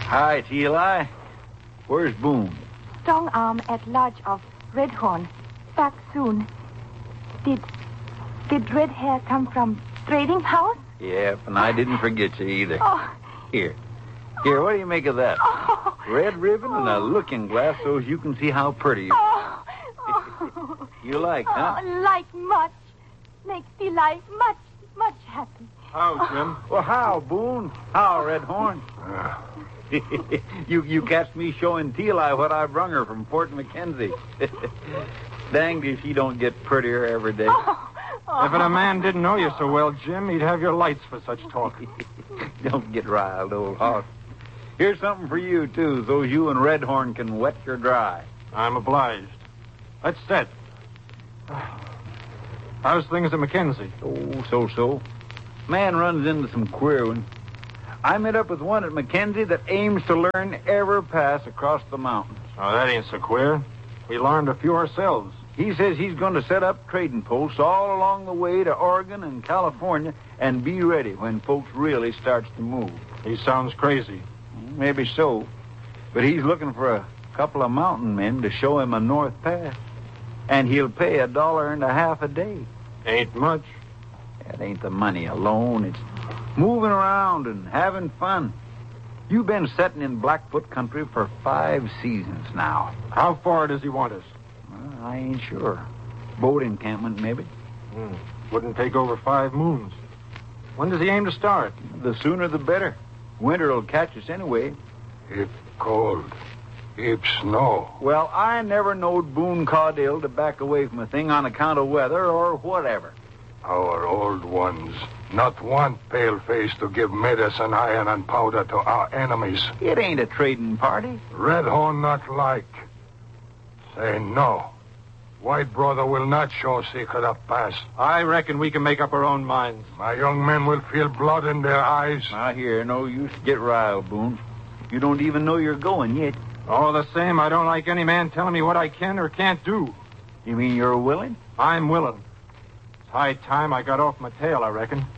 Hi, Eli. Where's Boone? Strong arm at lodge of Redhorn. Back soon. Did red hair come from trading house? Yep, and I didn't forget you either. Oh. Here, what do you make of that? Oh. Red ribbon and a looking glass so you can see how pretty you are. Oh. You like, huh? Oh, like much. Makes me like much happy. How, Jim? Well, how, Boone? How, Redhorn? You catch me showing Eli what I brung her from Fort McKenzie. Danged if she don't get prettier every day. If a man didn't know you so well, Jim, he'd have your lights for such talk. Don't get riled, old hoss. Here's something for you, too, so you and Redhorn can wet your dry. I'm obliged. Let's set. How's things at McKenzie? Oh, so-so. Man runs into some queer ones. I met up with one at McKenzie that aims to learn every pass across the mountains. Oh, that ain't so queer. We learned a few ourselves. He says he's going to set up trading posts all along the way to Oregon and California and be ready when folks really starts to move. He sounds crazy. Maybe so. But he's looking for a couple of mountain men to show him a north pass. And he'll pay $1.50 a day. Ain't much. That ain't the money alone. It's moving around and having fun. You've been setting in Blackfoot country for 5 seasons now. How far does he want us? Well, I ain't sure. Boat encampment, maybe. Wouldn't take over 5 moons. When does he aim to start? The sooner the better. Winter'll catch us anyway. It's cold. Heap snow. Well, I never knowed Boone Caudill to back away from a thing on account of weather or whatever. Our old ones. Not one pale-face to give medicine, iron, and powder to our enemies. It ain't a trading party. Redhorn not like. Say no. White brother will not show secret of pass. I reckon we can make up our own minds. My young men will feel blood in their eyes. Now, here, no use to get riled, Boone. You don't even know you're going yet. All the same, I don't like any man telling me what I can or can't do. You mean you're willing? I'm willing. It's high time I got off my tail, I reckon.